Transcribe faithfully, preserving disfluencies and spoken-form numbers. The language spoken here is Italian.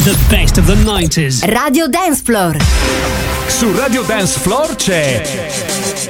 The best of the nineties. Radio Dance Floor. Su Radio Dance Floor c'è